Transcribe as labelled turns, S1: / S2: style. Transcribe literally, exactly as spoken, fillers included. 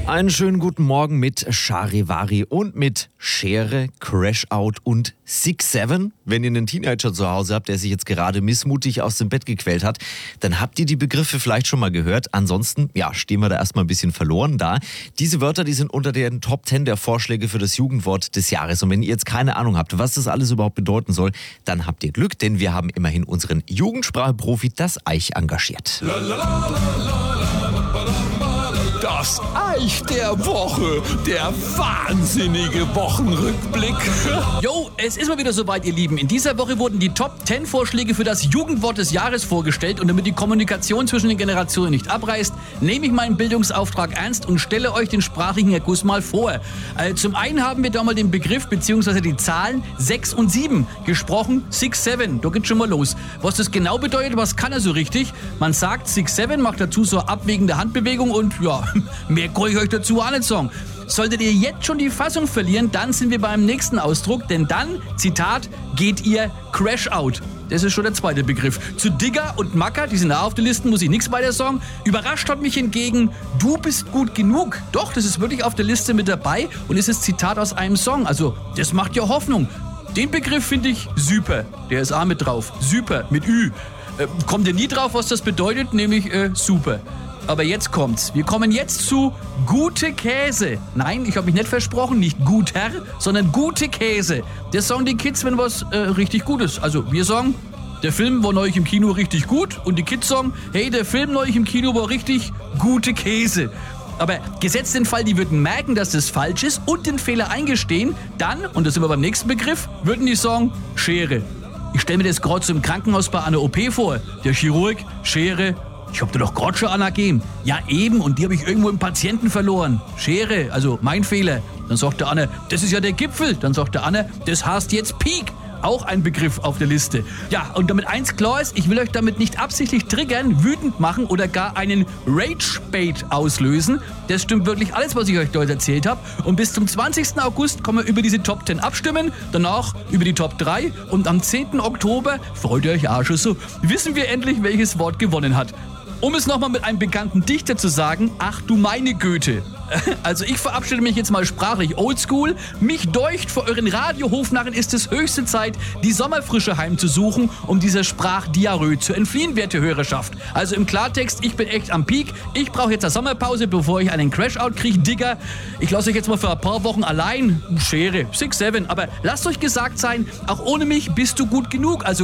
S1: Einen schönen guten Morgen mit Charivari und mit Schere, Crashout und Six Seven. Wenn ihr einen Teenager zu Hause habt, der sich jetzt gerade missmutig aus dem Bett gequält hat, dann habt ihr die Begriffe vielleicht schon mal gehört. Ansonsten, ja, stehen wir da erstmal ein bisschen verloren da. Diese Wörter, die sind unter den Top zehn der Vorschläge für das Jugendwort des Jahres. Und wenn ihr jetzt keine Ahnung habt, was das alles überhaupt bedeuten soll, dann habt ihr Glück, denn wir haben immerhin unseren Jugendspracheprofi, das Eich, engagiert.
S2: Das Eich der Woche, der wahnsinnige Wochenrückblick.
S3: Jo, es ist mal wieder soweit, ihr Lieben. In dieser Woche wurden die Top zehn Vorschläge für das Jugendwort des Jahres vorgestellt. Und damit die Kommunikation zwischen den Generationen nicht abreißt, nehme ich meinen Bildungsauftrag ernst und stelle euch den sprachlichen Erguss mal vor. Also zum einen haben wir da mal den Begriff bzw. die Zahlen sechs und sieben gesprochen. Six Seven, da geht's schon mal los. Was das genau bedeutet, was kann er so richtig? Man sagt Six Seven, macht dazu so eine abwägende Handbewegung und ja, mehr kann ich euch dazu auch nicht sagen. Solltet ihr jetzt schon die Fassung verlieren, dann sind wir beim nächsten Ausdruck, denn dann, Zitat, geht ihr Crash out. Das ist schon der zweite Begriff. Zu Digger und Macker, die sind da auf der Liste, muss ich nichts weiter sagen. Überrascht hat mich hingegen, du bist gut genug. Doch, das ist wirklich auf der Liste mit dabei und ist das Zitat aus einem Song. Also, das macht ja Hoffnung. Den Begriff finde ich super. Der ist auch mit drauf. Super, mit Ü. Äh, kommt ihr nie drauf, was das bedeutet? Nämlich äh, super. Aber jetzt kommt's. Wir kommen jetzt zu gute Käse. Nein, ich habe mich nicht versprochen, nicht guter, sondern gute Käse. Das sagen die Kids, wenn was äh, richtig gut ist. Also wir sagen, der Film war neulich im Kino richtig gut und die Kids sagen, hey, der Film neulich im Kino war richtig gute Käse. Aber gesetzt den Fall, die würden merken, dass das falsch ist und den Fehler eingestehen, dann, und da sind wir beim nächsten Begriff, würden die sagen, Schere. Ich stelle mir das gerade so im Krankenhaus bei einer O P vor. Der Chirurg, Schere. Ich hab dir doch gerade schon Anna gegeben. Ja eben, und die habe ich irgendwo im Patienten verloren. Schere, also mein Fehler. Dann sagt der Anne, das ist ja der Gipfel. Dann sagt der Anne, das heißt jetzt Peak. Auch ein Begriff auf der Liste. Ja, und damit eins klar ist, ich will euch damit nicht absichtlich triggern, wütend machen oder gar einen Rage-Bait auslösen. Das stimmt wirklich alles, was ich euch dort erzählt habe. Und bis zum zwanzigsten August können wir über diese Top zehn abstimmen, danach über die Top drei und am zehnten Oktober, freut ihr euch auch schon so, wissen wir endlich, welches Wort gewonnen hat. Um es nochmal mit einem bekannten Dichter zu sagen, ach du meine Goethe. Also ich verabschiede mich jetzt mal sprachlich oldschool. Mich deucht, vor euren Radiohofnarren ist es höchste Zeit, die Sommerfrische heimzusuchen, um dieser Sprachdiarrhoe zu entfliehen, werte Hörerschaft. Also im Klartext, ich bin echt am Peak. Ich brauche jetzt eine Sommerpause, bevor ich einen Crashout kriege, Digger. Ich lasse euch jetzt mal für ein paar Wochen allein. Schere, Six Seven. Aber lasst euch gesagt sein, auch ohne mich bist du gut genug. Also